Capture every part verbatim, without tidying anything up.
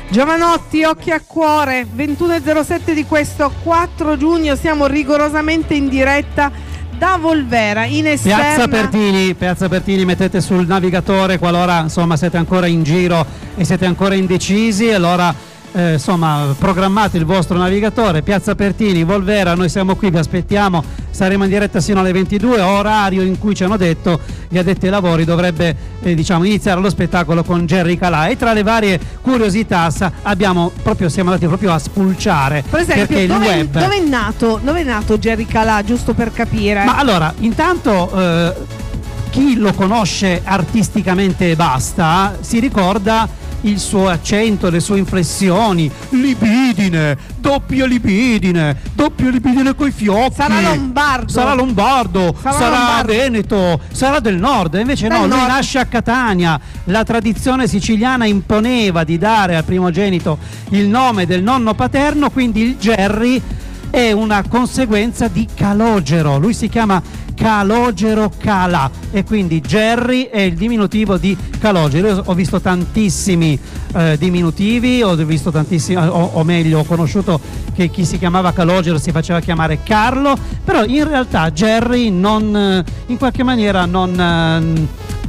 Giovanotti, occhi a cuore, ventuno e zero sette di questo quattro giugno, siamo rigorosamente in diretta da Volvera, in esterna. Piazza Pertini, Piazza Pertini, mettete sul navigatore qualora insomma siete ancora in giro e siete ancora indecisi, allora eh, insomma programmate il vostro navigatore, Piazza Pertini, Volvera, noi siamo qui, vi aspettiamo, saremo in diretta sino alle ventidue, orario in cui ci hanno detto gli addetti ai lavori dovrebbe eh, diciamo iniziare lo spettacolo con Jerry Calà, e tra le varie curiosità sa, abbiamo proprio siamo andati proprio a spulciare, per esempio, perché dove, il web dove è nato dove è nato Jerry Calà, giusto per capire? Ma allora, intanto eh, chi lo conosce artisticamente e basta si ricorda il suo accento, le sue inflessioni, libidine, doppia libidine, doppia libidine coi fiocchi. Sarà lombardo. Sarà lombardo, sarà, sarà lombardo. veneto, sarà del nord. Invece del no, nord. Lui nasce a Catania. La tradizione siciliana imponeva di dare al primogenito il nome del nonno paterno, quindi il Jerry è una conseguenza di Calogero. Lui si chiama Calogero Calà e quindi Jerry è il diminutivo di Calogero. Io ho visto tantissimi eh, diminutivi, ho visto tantissimi, o, o meglio ho conosciuto che chi si chiamava Calogero si faceva chiamare Carlo, però in realtà Jerry non, in qualche maniera non,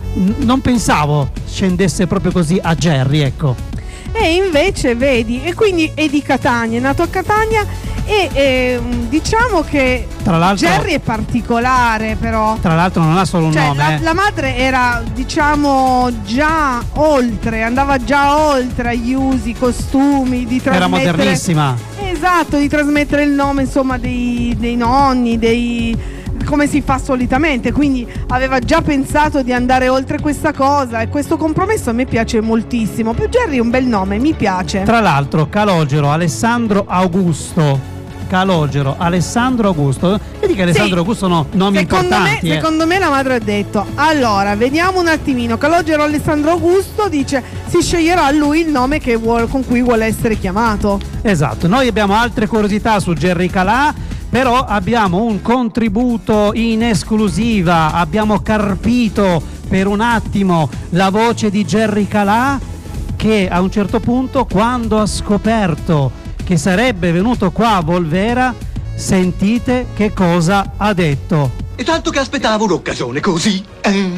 non pensavo scendesse proprio così a Jerry, ecco. E invece vedi, e quindi è di Catania, è nato a Catania e eh, diciamo che tra l'altro, Jerry è particolare, però tra l'altro non ha solo un cioè, nome la, eh. la madre era diciamo già oltre, andava già oltre agli usi, costumi di trasmettere, era modernissima, esatto, di trasmettere il nome insomma dei, dei nonni, dei come si fa solitamente, quindi aveva già pensato di andare oltre questa cosa, e questo compromesso a me piace moltissimo. Per Jerry è un bel nome, mi piace. Tra l'altro Calogero Alessandro Augusto, Calogero Alessandro Augusto, vedi che Alessandro sì, Augusto sono nomi secondo importanti. Me, eh. Secondo me la madre ha detto, allora vediamo un attimino, Calogero Alessandro Augusto dice si sceglierà lui il nome che vuole, con cui vuole essere chiamato. Esatto, noi abbiamo altre curiosità su Jerry Calà, però abbiamo un contributo in esclusiva, abbiamo carpito per un attimo la voce di Jerry Calà, che a un certo punto, quando ha scoperto che sarebbe venuto qua a Volvera, sentite che cosa ha detto. E tanto che aspettavo un'occasione così. Eh.